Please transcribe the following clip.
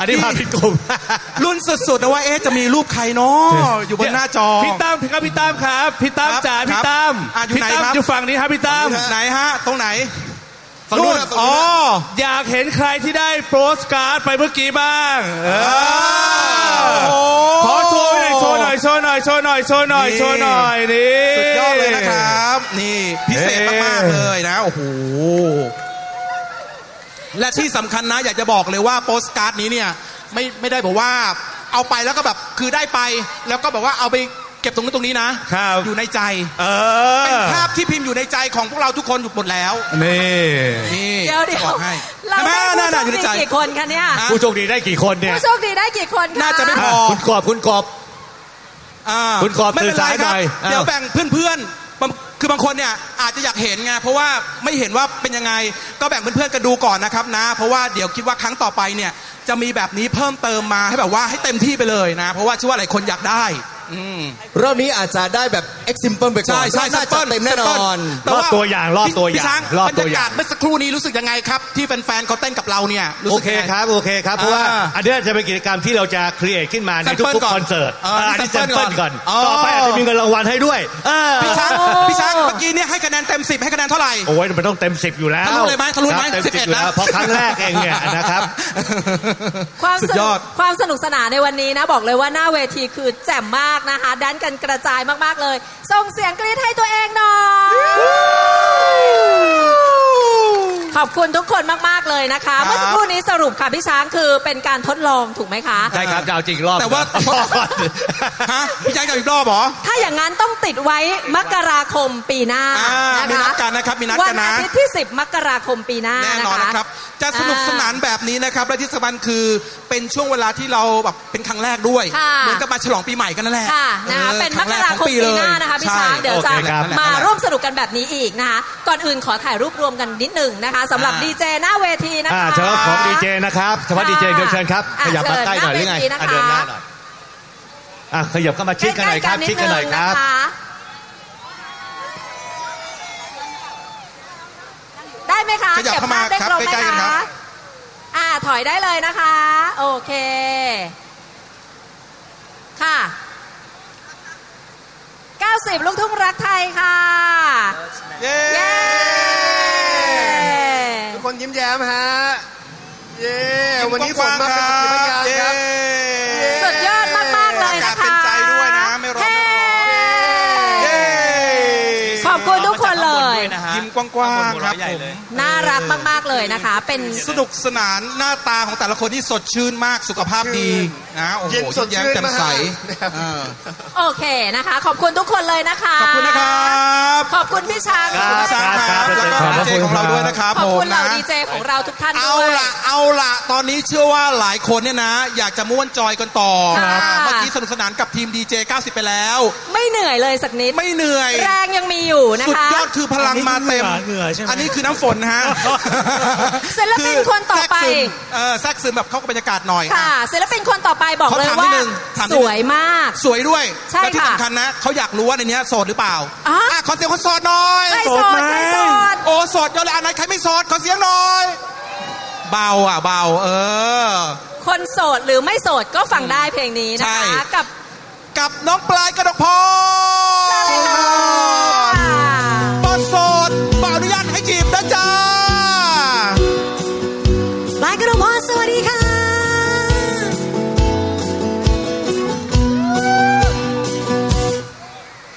อันนี้มาผิดกลุ่มรุ่นสุดๆนะว่าจะมีรูปใครเนาะอยู่บนหน้าจอพี่ตั้มครับพี่ตั้มครับพี่ตั้มจ๋าพี่ตั้มอยู่ไหนครับอยู่ฝั่งนี้ครับพี่ตั้มไหนฮะตรงไหนนู่นอยากเห็นใครที่ได้โปสการ์ดไปเมื่อกี้บ้างขอโชว์หน่อยโชว์หน่อยโชว์หน่อยโชว์หน่อยโชว์หน่อยโชว์หน่อยนี่สุดยอดเลยนะครับนี่พิเศษมากๆเลยนะโอ้โหและที่สำคัญนะอยากจะบอกเลยว่าโปสการ์ดนี้เนี่ยไม่ได้บอกว่าเอาไปแล้วก็แบบคือได้ไปแล้วก็แบบว่าเอาไปเก็บตรงนี้นะอยู่ในใจเป็นภาพที่พิมพ์อยู่ในใจของพวกเราทุกคนอยู่หมดแล้วนี่เดี๋ยวเราได้ผู้โชคดีกี่คนคะเนี่ยผู้โชคดีได้กี่คนเนี่ยผู้โชคดีได้กี่คนคะน่าจะไม่พอคุณกอบไม่เป็นไรครับเดี๋ยวแบ่งเพื่อนๆคือบางคนเนี่ยอาจจะอยากเห็นไงเพราะว่าไม่เห็นว่าเป็นยังไงก็แบ่งเพื่อนๆกันดูก่อนนะครับนะเพราะว่าเดี๋ยวคิดว่าครั้งต่อไปเนี่ยจะมีแบบนี้เพิ่มเติมมาให้แบบว่าให้เต็มที่ไปเลยนะเพราะว่าเชื่อว่าหลายคนอยากได้รอบนี้อาจจะได้แบบ simple ไปก่อนใช่น่าจะเต็มแน่นอนรอบตัวอย่างพี่ช้างบรรยากาศเมื่อสักครู่นี้รู้สึกยังไงครับที่แฟนๆเขาเต้นกับเราเนี่ยโอเคครับเพราะว่าอันนี้จะเป็นกิจกรรมที่เราจะครีเอทขึ้นมาในทุกๆคอนเสิร์ตอันนี้แซมเปิลก่อนต่อไปอาจจะมีเงินรางวัลให้ด้วยพี่ช้างเมื่อกี้เนี่ยให้คะแนนเต็ม10ให้คะแนนเท่าไหร่โอ้ยมันต้องเต็ม10อยู่แล้วทะลุเลยไหม11นะเพราะครั้งแรกเองเนี่ยนะครับความสนุกสนานในวันนี้นะบอกเลยว่าหน้าเวทีคือแจ่มมากนะคะดันกันกระจายมากๆเลยส่งเสียงกรี๊ดให้ตัวเองหน่อยขอบคุณทุกคนมากๆเลยนะคะเมื่อสักครู่นี้สรุปค่ะพี่ช้างคือเป็นการทดลองถูกไหมคะใช่ครับจะเอาจริงรอบแต่ว่าพี่ช้างจะอีกรอบเหรอถ้าอย่างนั้นต้องติดไว้มกราคมปีหน้านะคะมีนัดกันนะครับมีนัดกันนะวันอาทิตย์ที่10มกราคมปีหน้าแน่นอนนะครับจะสนุกสนานแบบนี้นะครับและที่สำคัญคือเป็นช่วงเวลาที่เราแบบเป็นครั้งแรกด้วยเหมือนกับมาฉลองปีใหม่กันนั่นแหละนะคะเป็นมกราคมปีหน้านะคะพี่ช้างเดี๋ยวจะมาร่วมสนุกกันแบบนี้อีกนะคะก่อนอื่นขอถ่ายรูปรวมกันนิดหนึ่งนะคะสำหรับดีเจหน้าเวทีนะคะเฉพาะของดีเจนะครับเฉพาะดีเจเดินเชิญครับขยับมาใกล้หน่อยหรือไงเดินหน้าหน่อยขยับเข้ามาชิดกันหน่อยครับชิดกันหน่อยครับได้ไหมคะขยับเข้ามาครับใกล้ๆกันครับถอยได้เลยนะคะโอเคค่ะ90ลูกทุ่งรักไทยค่ะเย้ทุกคนยิ้มแย้มฮะเย้วันนี้ฝนมาเป็นสักขีพยานครับสุดยอดมากๆเลยนะคะเป็นใจด้วยนะไม่ร้อนขอบคุณทุกคนเลยยิ้มกว้างๆครับผมน่ารักมากๆเลยนะคะเป็นสนุกสนานหน้าตาของแต่ละคนที่สดชื่นมากสุขภาพดีนะโอ้โหสดแย้มแจ่มใสโอเคนะคะขอบคุณทุกคนเลยนะคะขอบคุณนะครับขอบคุณพี่ช้างครับแล้วก็ดีเจของเราด้วยนะครับขอบคุณเหล่าดีเจของเราทุกท่านด้วยเอาละตอนนี้เชื่อว่าหลายคนเนี่ยนะอยากจะม่วนจอยกันต่อเมื่อกี้สนุกสนานกับทีมดีเจ90ไปแล้วไม่เหนื่อยเลยสักนิดไม่เหนื่อยแรงยังมีอยู่นะคะสุดยอดคือพลังมาเต็มอันนี้คือน้ำฝนนะฮะศิลปินคนต่อไปแทรกซึมแบบเข้ากับบรรยากาศหน่อยค่ะศิลปินคนต่อไปบอกเลยว่าสวยมากสวยด้วยและที่สำคัญนะเขาอยากรู้ว่าในนี้โสดหรือเปล่าขอเสียงคนโสดหน่อยโสดไหมโอ้โสดเยอะเลยอันไหนใครไม่โสดขอเสียงหน่อยเบาคนโสดหรือไม่โสดก็ฟังได้เพลงนี้นะคะกับน้องปลายกระดกพร